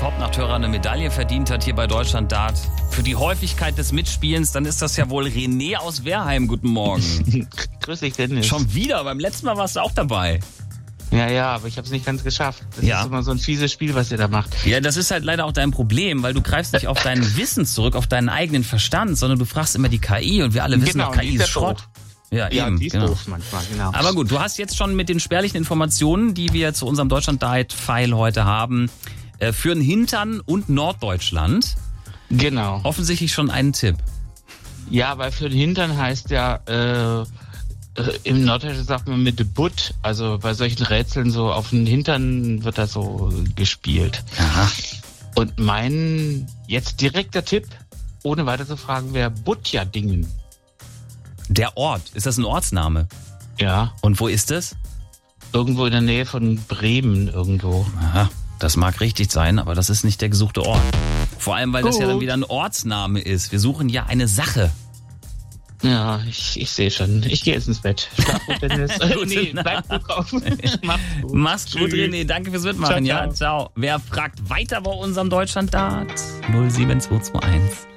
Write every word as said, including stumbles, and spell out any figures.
Popnachthörer eine Medaille verdient hat hier bei Deutschland Dart für die Häufigkeit des Mitspielens, dann ist das ja wohl René aus Wehrheim. Guten Morgen. Grüß dich, Dennis. Schon wieder? Beim letzten Mal warst du auch dabei. Ja, ja, aber ich habe es nicht ganz geschafft. Das ja. ist immer so ein fieses Spiel, was ihr da macht. Ja, das ist halt leider auch dein Problem, weil du greifst nicht auf dein Wissen zurück, auf deinen eigenen Verstand, sondern du fragst immer die K I und wir alle wissen, genau, K I ist ist Schrott. Doof. Ja, ja, eben, die ist genau. doof manchmal, genau. Aber gut, du hast jetzt schon mit den spärlichen Informationen, die wir zu unserem Deutschland-Diet-File heute haben, äh, für den Hintern und Norddeutschland Genau. offensichtlich schon einen Tipp. Ja, weil für den Hintern heißt ja, äh, äh, im Norddeutschen sagt man mit de Butt, also bei solchen Rätseln so auf den Hintern wird da so gespielt. Aha. Und mein jetzt direkter Tipp, ohne weiter zu fragen, wäre Butjadingen. Der Ort, ist das ein Ortsname? Ja. Und wo ist es? Irgendwo in der Nähe von Bremen irgendwo. Aha, das mag richtig sein, aber das ist nicht der gesuchte Ort. Vor allem, weil das ja dann wieder ein Ortsname ist. Wir suchen ja eine Sache. Ja, ich, ich sehe schon. Ich gehe jetzt ins Bett. Schlaf gut, Dennis. nee, bleib gut drauf. Mach's gut. Mach's gut, René. Danke fürs Mitmachen. Ciao, ciao. Ja, ciao. Wer fragt weiter bei unserem Deutschland-Dart? null sieben zwei zwei eins